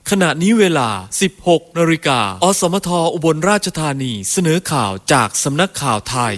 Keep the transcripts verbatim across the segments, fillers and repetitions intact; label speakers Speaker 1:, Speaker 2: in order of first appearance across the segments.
Speaker 1: ขณะนี้เวลา สิบหกนาฬิกา อสมทอุบลราชธานีเสนอข่าวจากสำนักข่าวไทย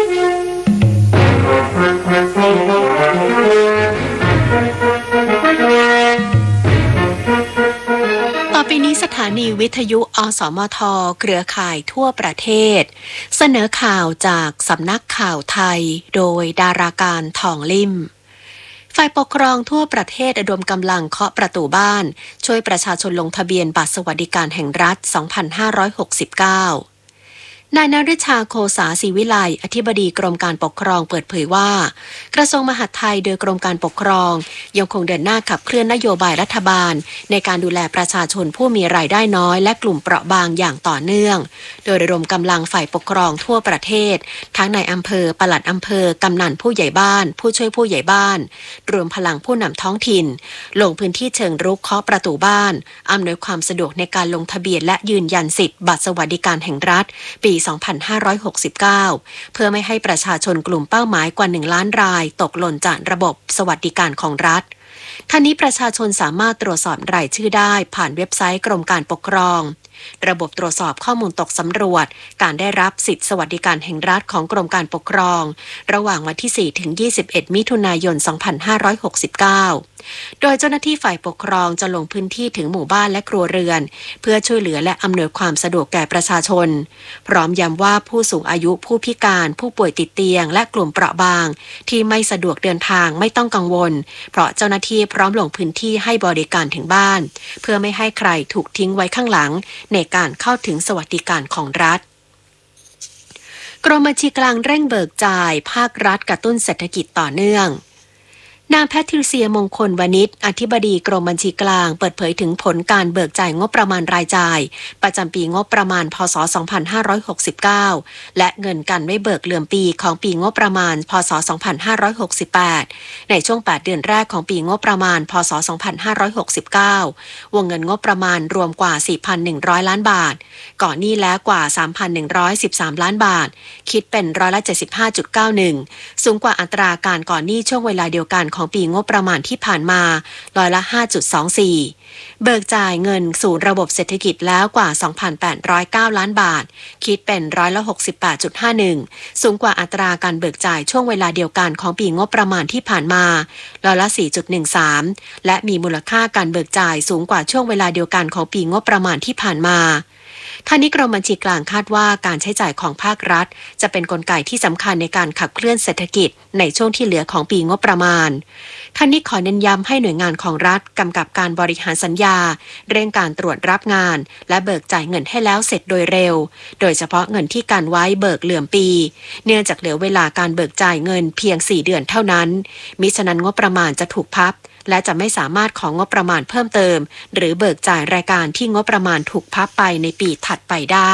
Speaker 2: ต่อไปนี้สถานีวิทยุอสมทเครือข่ายทั่วประเทศเสนอข่าวจากสำนักข่าวไทยโดยดาราการทองลิ่มฝ่ายปกครองทั่วประเทศระดมกำลังเคาะประตูบ้านช่วยประชาชนลงทะเบียนบัตรสวัสดิการแห่งรัฐ สองพันห้าร้อยหกสิบเก้า นายนฤชาโคสาศรีวิไลอธิบดีกรมการปกครองเปิดเผยว่ากระทรวงมหาดไทยโดยกรมการปกครองยังคงเดินหน้าขับเคลื่อนนโยบายรัฐบาลในการดูแลประชาชนผู้มีรายได้น้อยและกลุ่มเปราะบางอย่างต่อเนื่องโดยระดมกำลังฝ่ายปกครองทั่วประเทศทั้งในอำเภอปลัดอำเภอกำนันผู้ใหญ่บ้านผู้ช่วยผู้ใหญ่บ้านรวมพลังผู้นำท้องถิ่นลงพื้นที่เชิงรุกเคาะประตูบ้านอำนวยความสะดวกในการลงทะเบียนและยืนยันสิทธิ์บัตรสวัสดิการแห่งรัฐปี สองพันห้าร้อยหกสิบเก้า เพื่อไม่ให้ประชาชนกลุ่มเป้าหมายกว่าหนึ่งล้านรายตกหล่นจากระบบสวัสดิการของรัฐทั้งนี้ประชาชนสามารถตรวจสอบรายชื่อได้ผ่านเว็บไซต์กรมการปกครองระบบตรวจสอบข้อมูลตกสำรวจการได้รับสิทธิสวัสดิการแห่งรัฐของกรมการปกครองระหว่างวันที่ สี่ถึงยี่สิบเอ็ด มิถุนายน สองพันห้าร้อยหกสิบเก้า โดยเจ้าหน้าที่ฝ่ายปกครองจะลงพื้นที่ถึงหมู่บ้านและครัวเรือนเพื่อช่วยเหลือและอำนวยความสะดวกแก่ประชาชนพร้อมย้ำว่าผู้สูงอายุผู้พิการผู้ป่วยติดเตียงและกลุ่มเปราะบางที่ไม่สะดวกเดินทางไม่ต้องกังวลเพราะเจ้าหน้าที่พร้อมลงพื้นที่ให้บริการถึงบ้านเพื่อไม่ให้ใครถูกทิ้งไว้ข้างหลังในการเข้าถึงสวัสดิการของรัฐกรมบัญชีกลางเร่งเบิกจ่ายภาครัฐกระตุ้นเศรษฐกิจต่อเนื่องนางแพทริเซียมงคลวณิชอธิบดีกรมบัญชีกลางเปิดเผยถึงผลการเบิกจ่ายงบประมาณรายจ่ายประจำปีงบประมาณพ.ศ. สองพันห้าร้อยหกสิบเก้าและเงินกันไม่เบิกเหลื่อมปีของปีงบประมาณพ.ศ. สองพันห้าร้อยหกสิบแปดในช่วงแปดเดือนแรกของปีงบประมาณพ.ศ. สองพันห้าร้อยหกสิบเก้าวงเงินงบประมาณรวมกว่า สี่พันหนึ่งร้อย ล้านบาทก่อนหนี้แล้วกว่า สามพันหนึ่งร้อยสิบสาม ล้านบาทคิดเป็นร้อยละ เจ็ดสิบห้าจุดเก้าหนึ่ง สูงกว่าอัตราการก่อนหนี้ช่วงเวลาเดียวกันของปีงบประมาณที่ผ่านมาร้อยละ ห้าจุดสองสี่ เบิกจ่ายเงินสู่ระบบเศรษฐกิจแล้วกว่า สองพันแปดร้อยเก้า ล้านบาทคิดเป็นร้อยละ หกสิบแปดจุดห้าหนึ่ง สูงกว่าอัตราการเบิกจ่ายช่วงเวลาเดียวกันของปีงบประมาณที่ผ่านมาร้อยละ สี่จุดหนึ่งสาม และมีมูลค่าการเบิกจ่ายสูงกว่าช่วงเวลาเดียวกันของปีงบประมาณที่ผ่านมาท่านี้กรมบัญชีกลางคาดว่าการใช้จ่ายของภาครัฐจะเป็นกลไกที่สำคัญในการขับเคลื่อนเศรษฐกิจในช่วงที่เหลือของปีงบประมาณท่านนี้ขอเน้นย้ำให้หน่วยงานของรัฐกำกับการบริหารสัญญาเร่งการตรวจรับงานและเบิกจ่ายเงินให้แล้วเสร็จโดยเร็วโดยเฉพาะเงินที่การไว้เบิกเหลื่อมปีเนื่องจากเหลือเวลาการเบิกจ่ายเงินเพียงสี่เดือนเท่านั้นมิฉะนั้นงบประมาณจะถูกพับและจะไม่สามารถของงบประมาณเพิ่มเติมหรือเบิกจ่ายรายการที่งบประมาณถูกพับไปในปีถัดไปได้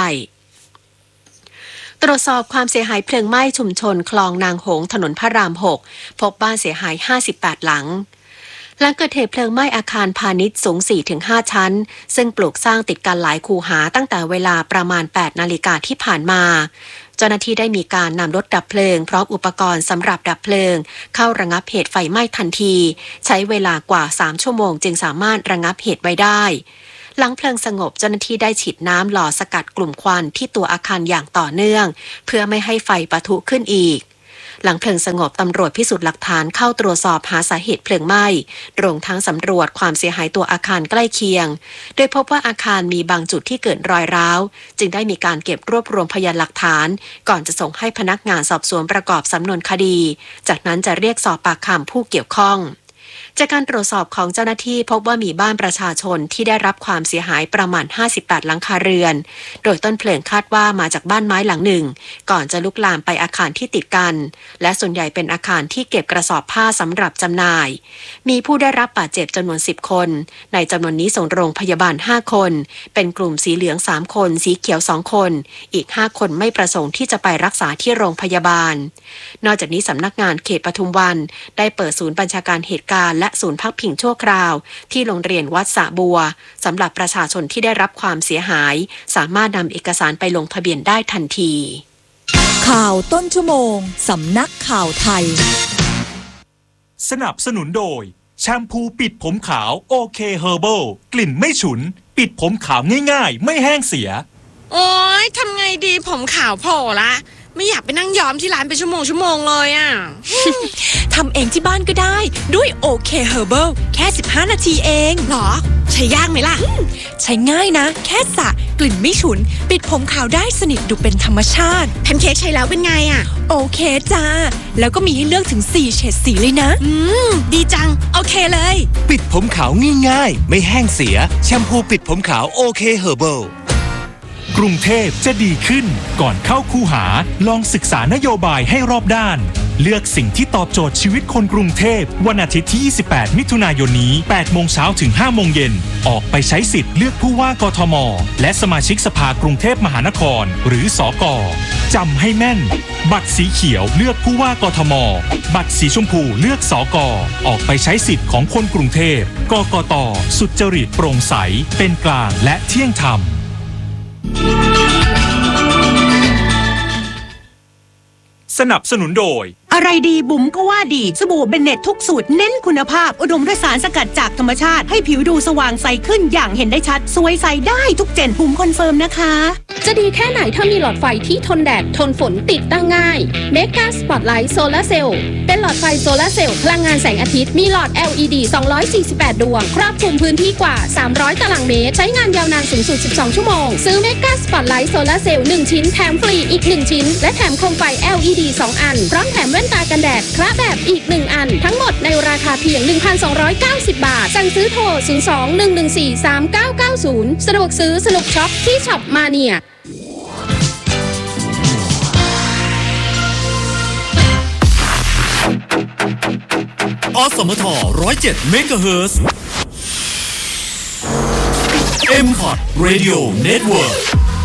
Speaker 2: ตรวจสอบความเสียหายเพลิงไหม้ชุมชนคลองนางหงส์ถนนพระราม หกพบบ้านเสียหายห้าสิบแปดหลังหลังเกิดเหตุเพลิงไหม้อาคารพาณิชย์สูง สี่ถึงห้า ชั้นซึ่งปลูกสร้างติดกันหลายคูหาตั้งแต่เวลาประมาณ แปดนาฬิกาที่ผ่านมาเจ้าหน้าที่ได้มีการนำรถดับเพลิงพร้อมอุปกรณ์สำหรับดับเพลิงเข้าระงับเหตุไฟไหม้ทันทีใช้เวลากว่าสามชั่วโมงจึงสามารถระงับเหตุไว้ได้หลังเพลิงสงบเจ้าหน้าที่ได้ฉีดน้ำหล่อสกัดกลุ่มควันที่ตัวอาคารอย่างต่อเนื่องเพื่อไม่ให้ไฟปะทุขึ้นอีกหลังเพลิงสงบตำรวจพิสูจน์หลักฐานเข้าตรวจสอบหาสาเหตุเพลิงไหม้รวมทั้งสำรวจความเสียหายตัวอาคารใกล้เคียงโดยพบว่าอาคารมีบางจุดที่เกิดรอยร้าวจึงได้มีการเก็บรวบรวมพยานหลักฐานก่อนจะส่งให้พนักงานสอบสวนประกอบสำนวนคดีจากนั้นจะเรียกสอบปากคำผู้เกี่ยวข้องจากการตรวจสอบของเจ้าหน้าที่พบว่ามีบ้านประชาชนที่ได้รับความเสียหายประมาณห้าสิบแปดหลังคาเรือนโดยต้นเพลิงคาดว่ามาจากบ้านไม้หลังหนึ่งก่อนจะลุกลามไปอาคารที่ติดกันและส่วนใหญ่เป็นอาคารที่เก็บกระสอบผ้าสำหรับจำหน่ายมีผู้ได้รับบาดเจ็บจำนวนสิบคนในจำนวนนี้ส่งโรงพยาบาลห้าคนเป็นกลุ่มสีเหลืองสามคนสีเขียวสองคนอีกห้าคนไม่ประสงค์ที่จะไปรักษาที่โรงพยาบาลนอกจากนี้สำนักงานเขตปทุมวันได้เปิดศูนย์บัญชาการเหตุการณ์และศูนย์พักพิงชั่วคราวที่โรงเรียนวัดสระบัวสำหรับประชาชนที่ได้รับความเสียหายสามารถนำเอกสารไปลงทะเบียนได้ทันที
Speaker 3: ข่าวต้นชั่วโมงสำนักข่าวไทย
Speaker 4: สนับสนุนโดยแชมพูปิดผมขาวโอเคเฮอร์เบิลกลิ่นไม่ฉุนปิดผมขาวง่ายๆไม่แห้งเสีย
Speaker 5: โอ๊ยทำไงดีผมขาวโผล่ละไม่อยากไปนั่งย้อมที่ร้านเป็นชั่วโมงชั่วโมงเลยอ่ะ
Speaker 3: ทำเองที่บ้านก็ได้ด้วยโอเคเฮอร์เบิลแค่สิบห้านาทีเอง
Speaker 5: หรอใช้ยากไหมล่ะ
Speaker 3: ใช้ง่ายนะแค่สระกลิ่นไม่ฉุนปิดผมขาวได้สนิทดูเป็นธรรมชาติ
Speaker 5: แพนเค้กใช้แล้วเป็นไงอ่ะ
Speaker 3: โอเคจ้าแล้วก็มีให้เลือกถึงสี่เฉดสีเลยนะ
Speaker 5: อืมดีจังโอเคเลย
Speaker 6: ปิดผมขาวง่ายๆไม่แห้งเสียแชมพูปิดผมขาวโอเคเฮอร์เบิล
Speaker 4: กรุงเทพจะดีขึ้นก่อนเข้าคูหาลองศึกษานโยบายให้รอบด้านเลือกสิ่งที่ตอบโจทย์ชีวิตคนกรุงเทพวันอาทิตย์ที่ยี่สิบแปดมิถุนายนนี้แปดโมงเช้าถึงห้าโมงเย็นออกไปใช้สิทธิ์เลือกผู้ว่ากทมและสมาชิกสภากรุงเทพมหานครหรือสก.จำให้แม่นบัตรสีเขียวเลือกผู้ว่ากทมบัตรสีชมพูเลือกสก.ออกไปใช้สิทธิ์ของคนกรุงเทพกกต.สุจริตโปร่งใสเป็นกลางและเที่ยงธรรมสนับสนุนโดย
Speaker 7: อะไรดีบุ๋มก็ว่าดีสบู่เบนเน็ตทุกสูตรเน้นคุณภาพอุดมด้วยสารสกัดจากธรรมชาติให้ผิวดูสว่างใสขึ้นอย่างเห็นได้ชัดสวยใสได้ทุกเจนบุ๋มคอนเฟิร์มนะคะ
Speaker 8: จะดีแค่ไหนถ้ามีหลอดไฟที่ทนแดดทนฝนติดตั้งง่าย Mega Spotlight Solar Cell เป็นหลอดไฟโซลาร์เซลล์พลังงานแสงอาทิตย์มีหลอด แอล อี ดี สองร้อยสี่สิบแปดดวงครอบคลุมพื้นที่กว่าสามร้อยตารางเมตรใช้งานยาวนานสูงสุดสิบสองชั่วโมงซื้อ Mega Spotlight Solar Cell หนึ่งชิ้นแถมฟรีอีกหนึ่งชิ้นและแถมโคมไฟ แอล อี ดี สองอันพร้อมแถมแว่นตากันแดดคละแบบอีกหนึ่งอันทั้งหมดในราคาเพียง หนึ่งพันสองร้อยเก้าสิบ บาทสั่งซื้อโทรศูนย์ สอง หนึ่ง หนึ่ง สี่ สาม เก้า เก้า ศูนย์สะดวกซื้อสนุกช็อปที่ช็อปมาเนีย
Speaker 1: อสมท หนึ่งร้อยเจ็ด เมกะเฮิรตซ์ เอ็ม พอด Radio Network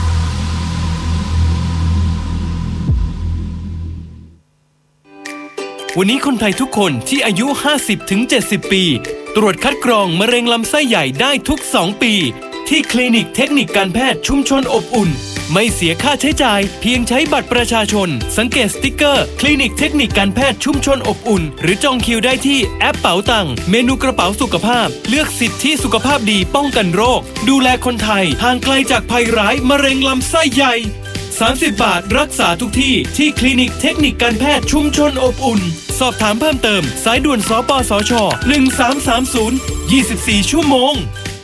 Speaker 9: วันนี้คนไทยทุกคนที่อายุ ห้าสิบถึงเจ็ดสิบ ปี ตรวจคัดกรองมะเร็งลำไส้ใหญ่ได้ทุก สอง ปีที่คลินิกเทคนิคการแพทย์ชุมชนอบอุ่นไม่เสียค่าใช้จ่ายเพียงใช้บัตรประชาชนสังเกตสติ๊กเกอร์คลินิกเทคนิคการแพทย์ชุมชนอบอุ่นหรือจองคิวได้ที่แอปเป๋าตังค์เมนูกระเป๋าสุขภาพเลือกสิทธิสุขภาพดีป้องกันโรคดูแลคนไทยห่างไกลจากภัยร้ายมะเร็งลำไส้ใหญ่สามสิบบาทรักษาทุกที่ที่คลินิกเทคนิคการแพทย์ชุมชนอบอุ่นสอบถามเพิ่มเติมสายด่วนสปสชหนึ่งสามสามศูนย์ ยี่สิบสี่ชั่วโมง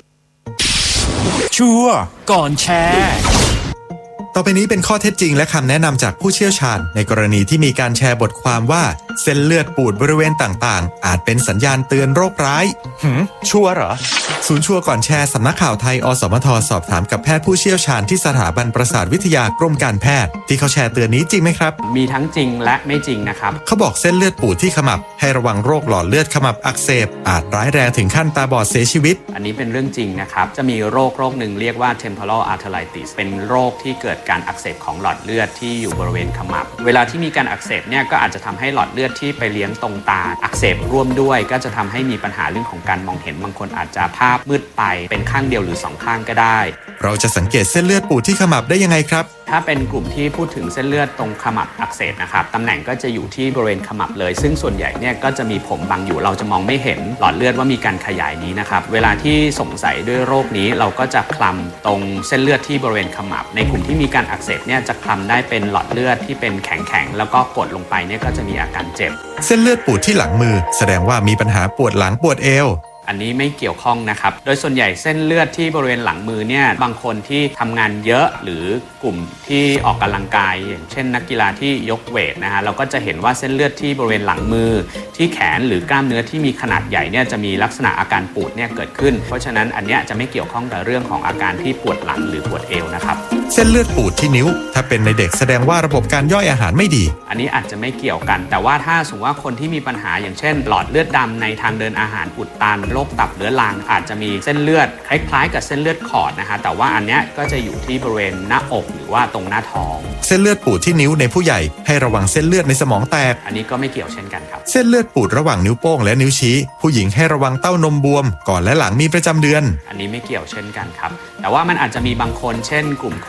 Speaker 10: ชัวร์
Speaker 1: ก่อนแชร์
Speaker 10: ต่อไปนี้เป็นข้อเท็จจริงและคำแนะนำจากผู้เชี่ยวชาญในกรณีที่มีการแชร์บทความว่าเส้นเลือดปูดบริเวณต่างๆอาจเป็นสัญญาณเตือนโรคร้าย
Speaker 6: หืมชัวร์เหรอ
Speaker 10: ศูนย์ชัวร์ก่อนแชร์สำนักข่าวไทยอสมทสอบถามกับแพทย์ผู้เชี่ยวชาญที่สถาบันประสาทวิทยากรมการแพทย์ที่เขาแชร์เตือนนี้จริงไหมครับ
Speaker 11: มีทั้งจริงและไม่จริงนะครับ
Speaker 10: เขาบอกเส้นเลือดปูดที่ขมับให้ระวังโรคหลอดเลือดขมับอักเสบอาจร้ายแรงถึงขั้นตาบอดเสียชีวิต
Speaker 11: อันนี้เป็นเรื่องจริงนะครับจะมีโรคโรคหนึ่งเรียกว่า temporal arteritis เป็นโรคที่เกิดการอักเสบของหลอดเลือดที่อยู่บริเวณขมับเวลาที่มีการอักเสบเนี่ยก็อาจจะทำให้หลอดเลือดที่ไปเลี้ยงตรงตาอักเสบร่วมด้วยก็จะทำให้มีปัญหาเรื่องของการมองเห็นบางคนอาจจะภาพมืดไปเป็นข้างเดียวหรือสองข้างก็ได้
Speaker 10: เราจะสังเกตเส้นเลือดปูดที่ขมับได้ยังไงครับ
Speaker 11: ถ้าเป็นกลุ่มที่พูดถึงเส้นเลือดตรงขมับอักเสบนะครับตำแหน่งก็จะอยู่ที่บริเวณขมับเลยซึ่งส่วนใหญ่เนี่ยก็จะมีผมบังอยู่เราจะมองไม่เห็นหลอดเลือดว่ามีการขยายนี้นะครับเวลาที่สงสัยด้วยโรคนี้เราก็จะคลำตรงเส้นเลือดที่บริเวณขมับในกลุ่มที่มีการอักเสบเนี่ยจะคลำได้เป็นหลอดเลือดที่เป็นแข็งๆแล้วก็กดลงไปเนี่ยก็จะมีอาการเจ็บ
Speaker 10: เส้นเลือดปูดที่หลังมือแสดงว่ามีปัญหาปวดหลังปวดเอว
Speaker 11: อันนี้ไม่เกี่ยวข้องนะครับโดยส่วนใหญ่เส้นเลือดที่บริเวณหลังมือเนี่ยบางคนที่ทำงานเยอะหรือกลุ่มที่ออกกำลังกายอย่างเช่นนักกีฬาที่ยกเวทนะฮะเราก็จะเห็นว่าเส้นเลือดที่บริเวณหลังมือที่แขนหรือกล้ามเนื้อที่มีขนาดใหญ่เนี่ยจะมีลักษณะอาการปูดเนี่ยเกิดขึ้นเพราะฉะนั้นอันนี้จะไม่เกี่ยวข้องกับเรื่องของอาการที่ปวดหลังหรือปวดเอวนะครับ
Speaker 10: เส้นเลือดปูดที่นิ้วถ้าเป็นในเด็กแสดงว่าระบบการย่อยอาหารไม่ดี
Speaker 11: อันนี้อาจจะไม่เกี่ยวกันแต่ว่าถ้าสมมติว่าคนที่มีปัญหาอย่างเช่นหลอดเลือดดำในทางเดินอาหารอุดตันโรคตับเรื้อรังอาจจะมีเส้นเลือดคล้ายๆกับเส้นเลือดขอดนะฮะแต่ว่าอันเนี้ยก็จะอยู่ที่บริเวณหน้าอกหรือว่าตรงหน้าท้อง
Speaker 10: เส้นเลือดปูดที่นิ้วในผู้ใหญ่ให้ระวังเส้นเลือดในสมองแตก
Speaker 11: อันนี้ก็ไม่เกี่ยวเช่นกันครับ
Speaker 10: เส้นเลือดปูดระหว่างนิ้วโป้งและนิ้วชี้ผู้หญิงให้ระวังเต้านมบวมก่อนและหลังมีประจำเดือน
Speaker 11: อันนี้ไม่เกี่ยวเช่นกันครับแต่ว่ามันอาจจะมีบางคนเช่นกลุ่มคน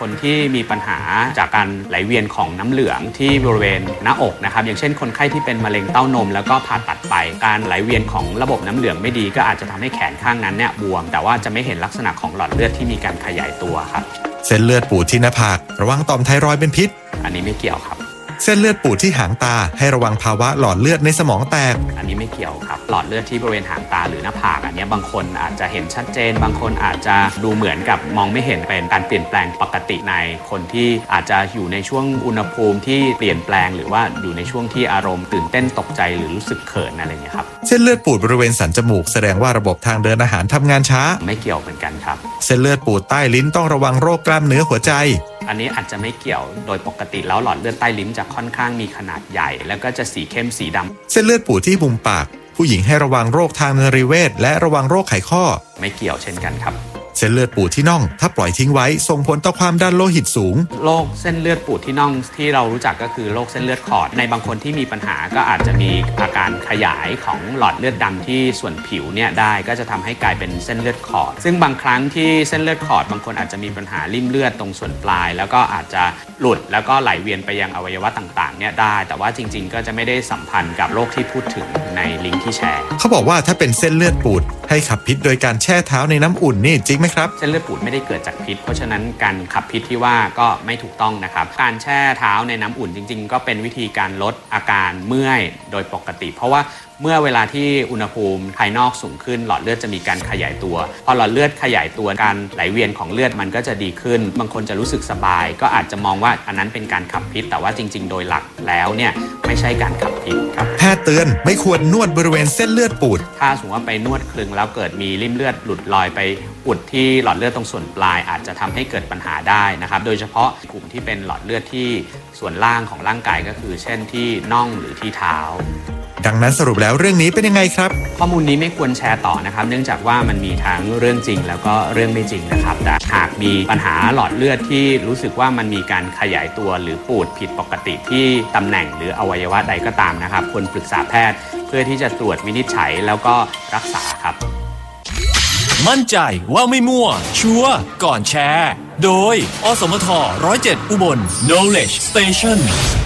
Speaker 11: คนที่มีปัญหาจากการไหลเวียนของน้ำเหลืองที่บริเวณหน้าอกนะครับอย่างเช่นคนไข้ที่เป็นมะเร็งเต้านมแล้วก็ผ่าตัดไปการไหลเวียนของระบบน้ำเหลืองไม่ดีก็อาจจะทำให้แขนข้างนั้นเนี่ยบวมแต่ว่าจะไม่เห็นลักษณะของหลอดเลือดที่มีการขยายตัวครับ
Speaker 10: เส้นเลือดปูดที่หน้าผากระวังต่อมไทรอยด์เป็นพิษ
Speaker 11: อันนี้ไม่เกี่ยวครับ
Speaker 10: เส้นเลือดปูดที่หางตาให้ระวังภาวะหลอดเลือดในสมองแตก
Speaker 11: อันนี้ไม่เกี่ยวครับหลอดเลือดที่บริเวณหางตาหรือหน้าผากอันนี้บางคนอาจจะเห็นชัดเจนบางคนอาจจะดูเหมือนกับมองไม่เห็นเป็นการเปลี่ยนแปลงปกติในคนที่อาจจะอยู่ในช่วงอุณหภูมิที่เปลี่ยนแปลงหรือว่าอยู่ในช่วงที่อารมณ์ตื่นเต้นตกใจหรือรู้สึกเขินอะไรอย่างเงี้ยครับ
Speaker 10: เส้นเลือดปูดบริเวณสันจมูกแสดงว่าระบบทางเดินอาหารทำงานช้า
Speaker 11: ไม่เกี่ยวเหมือนกันครับ
Speaker 10: เส้นเลือดปูดใต้ลิ้นต้องระวังโรคกล้ามเนื้อหัวใจ
Speaker 11: อันนี้อาจจะไม่เกี่ยวโดยปกติแล้วหลอดเลือดใต้ลิ้นจะค่อนข้างมีขนาดใหญ่แล้วก็จะสีเข้มสีดำ
Speaker 10: เส้นเลือดปูดที่มุมปากผู้หญิงให้ระวังโรคทางนรีเวชและระวังโรคไขข้อ
Speaker 11: ไม่เกี่ยวเช่นกันครับ
Speaker 10: เส้นเลือดปูดที่น่องถ้าปล่อยทิ้งไว้ส่งผลต่อความดันโลหิตสูง
Speaker 11: โรคเส้นเลือดปูดที่น่องที่เรารู้จักก็คือโรคเส้นเลือดขอดในบางคนที่มีปัญหาก็อาจจะมีอาการขยายของหลอดเลือดดำที่ส่วนผิวเนี่ยได้ก็จะทำให้กลายเป็นเส้นเลือดขอดซึ่งบางครั้งที่เส้นเลือดขอดบางคนอาจจะมีปัญหาริ่มเลือดตรงส่วนปลายแล้วก็อาจจะหลุดแล้วก็ไหลเวียนไปยังอวัยวะต่างๆเนี่ยได้แต่ว่าจริงๆก็จะไม่ได้สัมพันธ์กับโรคที่พูดถึงในลิงก์ที่แชร์
Speaker 10: เขาบอกว่าถ้าเป็นเส้นเลือดปูดให้ขับพิษโดยการแช่เท้าในน้ำอุ่นนี่จริงไหมครับ
Speaker 11: เส้นเลือดปูดไม่ได้เกิดจากพิษเพราะฉะนั้นการขับพิษที่ว่าก็ไม่ถูกต้องนะครับการแช่เท้าในน้ำอุ่นจริงๆก็เป็นวิธีการลดอาการเมื่อยโดยปกติเพราะว่าเมื่อเวลาที่อุณหภูมิภายนอกสูงขึ้นหลอดเลือดจะมีการขยายตัวพอหลอดเลือดขยายตัวการไหลเวียนของเลือดมันก็จะดีขึ้นบางคนจะรู้สึกสบายก็อาจจะมองว่าอันนั้นเป็นการขับพิษแต่ว่าจริงๆโดยหลักแล้วเนี่ยไม่ใช่การขับพิษครับ
Speaker 10: แพทย์เตือนไม่ควรนวดบริเวณเส้นเลือดปูด
Speaker 11: ถ้าสมมติว่าไปนวดคลึงแล้วเกิดมีริ่มเลือดหลุดลอยไปอุดที่หลอดเลือดตรงส่วนปลายอาจจะทำให้เกิดปัญหาได้นะครับโดยเฉพาะกลุ่มที่เป็นหลอดเลือดที่ส่วนล่างของร่างกายก็คือเช่นที่น่องหรือที่เท้า
Speaker 10: ดังนั้นสรุปแล้วเรื่องนี้เป็นยังไงครับ
Speaker 11: ข้อมูลนี้ไม่ควรแชร์ต่อนะครับเนื่องจากว่ามันมีทั้งเรื่องจริงแล้วก็เรื่องไม่จริงนะครับแต่หากมีปัญหาหลอดเลือดที่รู้สึกว่ามันมีการขยายตัวหรือปูดผิดปกติที่ตำแหน่งหรืออวัยวะใดก็ตามนะครับควรปรึกษาแพทย์เพื่อที่จะตรวจวินิจฉัยแล้วก็รักษาครับ
Speaker 1: มั่นใจว่าไม่มั่วชัวร์ก่อนแชร์โดยอสมทหนึ่งศูนย์เจ็ดอุบล Knowledge Station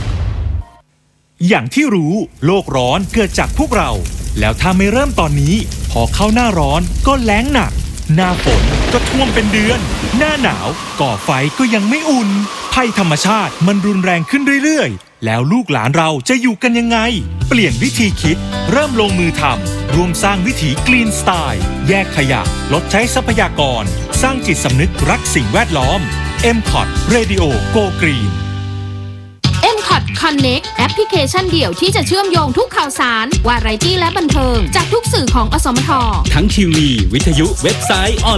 Speaker 4: อย่างที่รู้โลกร้อนเกิดจากพวกเราแล้วถ้าไม่เริ่มตอนนี้พอเข้าหน้าร้อนก็แล้งหนักหน้าฝนก็ท่วมเป็นเดือนหน้าหนาวก่อไฟก็ยังไม่อุ่นภัยธรรมชาติมันรุนแรงขึ้นเรื่อยๆแล้วลูกหลานเราจะอยู่กันยังไงเปลี่ยนวิธีคิดเริ่มลงมือทำรวมสร้างวิถีกรีนสไตล์แยกขยะลดใช้ทรัพยากรสร้างจิตสำนึกรักสิ่งแวดล้อม เอ็ม คอท Radio Go Green
Speaker 8: เอ็ม คอท Connect แอปพลิเคชันเดี่ยวที่จะเชื่อมโยงทุกข่าวสารวาไรตี้และบันเทิงจากทุกสื่อของอสมท
Speaker 9: ทั้งทีวีวิทยุเว็บไซต์ออน